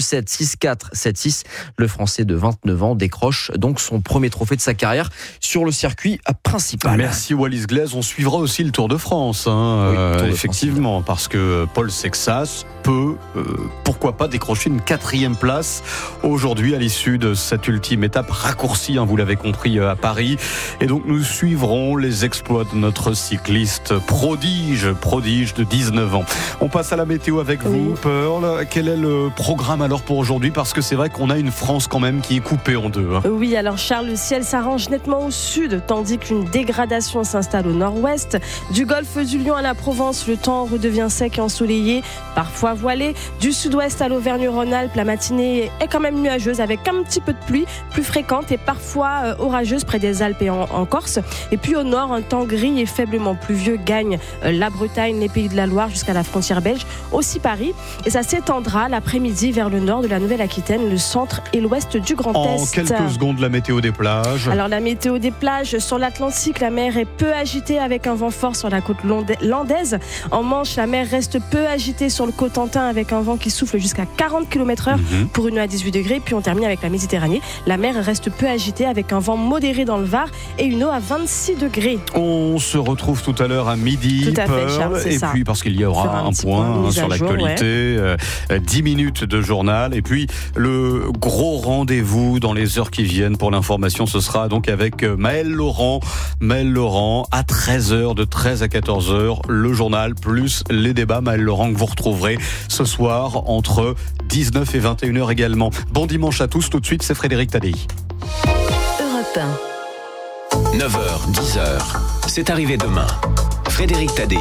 7, 6-4, 7-6. Le Français de 29 ans décroche donc son premier trophée de sa carrière sur le circuit principal. Merci Wallis Glaise. On suivra aussi le Tour de France, effectivement, parce que Paul Sexas peut, pourquoi pas, décrocher une 4e place aujourd'hui à l'issue de cette ultime étape raccourcie, vous l'avez compris, à Paris. Et donc nous suivrons les exploits de notre cycliste prodige de 19 ans. On passe à la météo avec vous, Pearl. Quel est le programme alors pour aujourd'hui? Parce que c'est vrai qu'on a une France quand même qui est coupée en deux. Oui, alors Charles, le ciel s'arrange nettement au sud, tandis qu'une dégradation s'installe au nord-ouest. Du golfe du Lion à la Provence, le temps redevient sec et ensoleillé, parfois voilé. Du sud-ouest à l'Auvergne-Rhône-Alpes, la matinée est quand même nuageuse avec un petit peu de pluie, plus fréquente et parfois orageuse près des Alpes et en Corse. Et puis au nord, un temps gris et faiblement pluvieux gagne la Bretagne, les Pays de la Loire jusqu'à la frontière belge, aussi Paris. Et ça s'étendra l'après-midi vers le nord de la Nouvelle-Aquitaine, le centre et l'ouest du Grand Est. En quelques secondes, la météo des plages. Alors la météo des plages, sur l'Atlantique, la mer est peu agitée avec un vent fort sur la côte landaise. En Manche, la mer reste peu agitée sur le Cotentin avec un vent qui souffle jusqu'à 40 km/h pour une eau à 18 degrés. Puis on termine avec la Méditerranée. La mer reste peu agitée avec un vent modéré dans le Var et une eau à 26 degrés. On se retrouve tout à l'heure à midi. Tout à fait, Charles, c'est ça. Puis parce qu'il y aura un point sur l'actualité, 10 minutes de journal. Et puis le gros rendez-vous dans les heures qui viennent pour l'information, ce sera donc avec Maël Laurent. Maël Laurent à 13h, de 13 à 14h, le journal plus les débats. Maël Laurent que vous retrouverez ce soir entre 19 et 21h également. Bon dimanche à tous. Tout de suite, c'est Frédéric Tadei. Europe 1. 9h, 10h, c'est arrivé demain. Frédéric Tadei.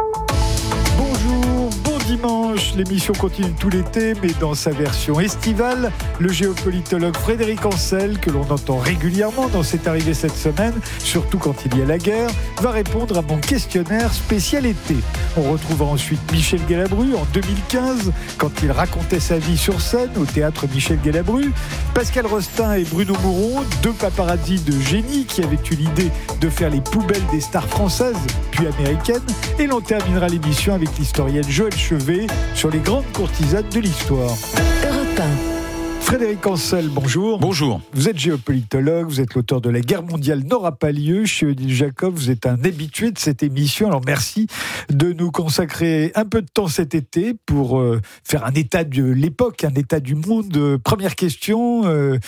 Bonjour, bon dimanche. L'émission continue tout l'été, mais dans sa version estivale. Le géopolitologue Frédéric Ancel, que l'on entend régulièrement dans C'est arrivé cette semaine, surtout quand il y a la guerre, va répondre à mon questionnaire spécial été. On retrouvera ensuite Michel Galabru en 2015, quand il racontait sa vie sur scène au théâtre Michel Galabru. Pascal Rostin et Bruno Mouron, deux paparazzis de génie qui avaient eu l'idée de faire les poubelles des stars françaises, puis américaines. Et l'on terminera l'émission avec l'historienne Joëlle Chevet sur les grandes courtisanes de l'histoire. Europe 1. Frédéric Ancel, bonjour. Bonjour. Vous êtes géopolitologue, vous êtes l'auteur de La guerre mondiale n'aura pas lieu chez Odile Jacob. Vous êtes un habitué de cette émission. Alors merci de nous consacrer un peu de temps cet été pour faire un état de l'époque, un état du monde. Première question,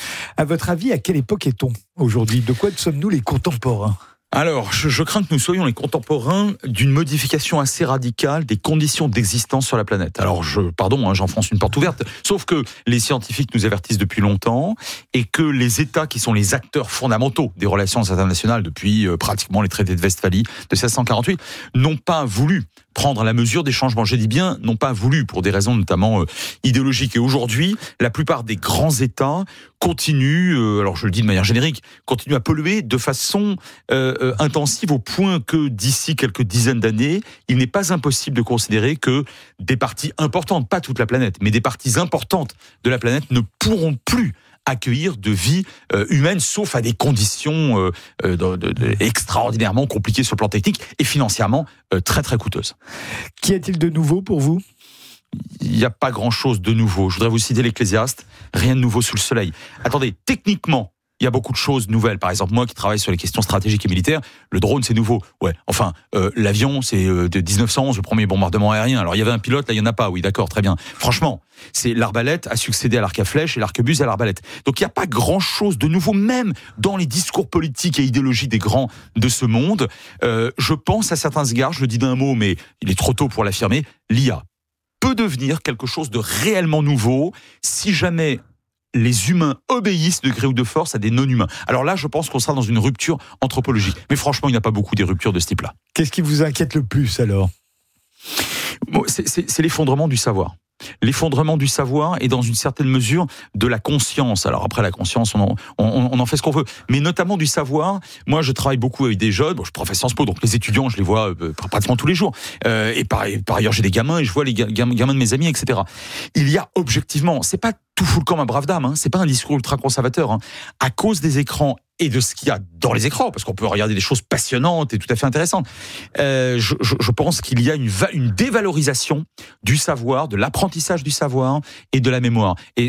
à votre avis, à quelle époque est-on aujourd'hui? De quoi sommes-nous les contemporains? Alors, je crains que nous soyons les contemporains d'une modification assez radicale des conditions d'existence sur la planète. Alors, j'enfonce une porte ouverte, sauf que les scientifiques nous avertissent depuis longtemps et que les États qui sont les acteurs fondamentaux des relations internationales depuis pratiquement les traités de Westphalie de 1648 n'ont pas voulu prendre la mesure des changements. J'ai dit bien, n'ont pas voulu, pour des raisons notamment idéologiques. Et aujourd'hui, la plupart des grands États continuent, alors je le dis de manière générique, continuent à polluer de façon intensive au point que d'ici quelques dizaines d'années, il n'est pas impossible de considérer que des parties importantes, pas toute la planète, mais des parties importantes de la planète ne pourront plus accueillir de vie humaine, sauf à des conditions extraordinairement compliquées sur le plan technique et financièrement très très coûteuses. Qu'y a-t-il de nouveau pour vous ? Il n'y a pas grand-chose de nouveau. Je voudrais vous citer l'Ecclésiaste, rien de nouveau sous le soleil. Attendez, techniquement, il y a beaucoup de choses nouvelles. Par exemple, moi qui travaille sur les questions stratégiques et militaires, le drone c'est nouveau. Ouais. Enfin, l'avion c'est de 1911, le premier bombardement aérien. Alors il y avait un pilote, là il y en a pas. Oui, d'accord, très bien. Franchement, c'est l'arbalète a succédé à l'arc à flèche et l'arquebuse à l'arbalète. Donc il n'y a pas grand-chose de nouveau, même dans les discours politiques et idéologiques des grands de ce monde. Je pense à certains égards, je le dis d'un mot, mais il est trop tôt pour l'affirmer. L'IA peut devenir quelque chose de réellement nouveau si jamais les humains obéissent de gré ou de force à des non-humains. Alors là, je pense qu'on sera dans une rupture anthropologique. Mais franchement, il n'y a pas beaucoup des ruptures de ce type-là. Qu'est-ce qui vous inquiète le plus alors ? Bon, c'est l'effondrement du savoir. L'effondrement du savoir et dans une certaine mesure de la conscience. Alors après la conscience, on en fait ce qu'on veut, mais notamment du savoir. Moi, je travaille beaucoup avec des jeunes. Bon, je suis professeur en Sciences Po, donc les étudiants, je les vois pratiquement tous les jours. Et par ailleurs, j'ai des gamins et je vois les gamins de mes amis, etc. Il y a objectivement, c'est pas tout fout le camp, ma brave dame. Hein, c'est pas un discours ultra conservateur. Hein, à cause des écrans et de ce qu'il y a dans les écrans, parce qu'on peut regarder des choses passionnantes et tout à fait intéressantes. Je pense qu'il y a une dévalorisation du savoir, de l'apprentissage du savoir et de la mémoire. Et